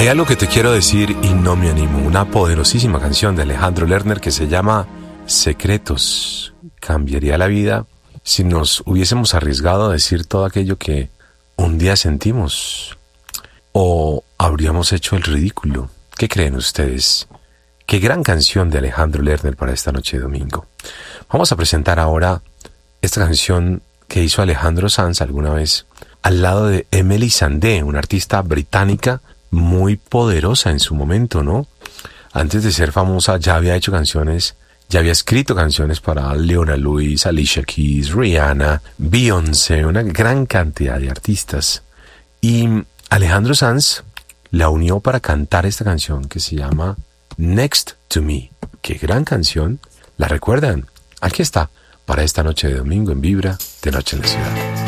Hay algo que te quiero decir y no me animo. Una poderosísima canción de Alejandro Lerner que se llama Secretos. Cambiaría la vida si nos hubiésemos arriesgado a decir todo aquello que un día sentimos. ¿O habríamos hecho el ridículo? ¿Qué creen ustedes? Qué gran canción de Alejandro Lerner para esta noche de domingo. Vamos a presentar ahora esta canción que hizo Alejandro Sanz alguna vez al lado de Emeli Sandé, una artista británica muy poderosa en su momento, ¿no? Antes de ser famosa ya había hecho canciones, ya había escrito canciones para Leona Lewis, Alicia Keys, Rihanna, Beyoncé, una gran cantidad de artistas. Y Alejandro Sanz la unió para cantar esta canción que se llama Next to Me. ¡Qué gran canción! ¿La recuerdan? Aquí está, para esta noche de domingo en Vibra, de Noche en la Ciudad.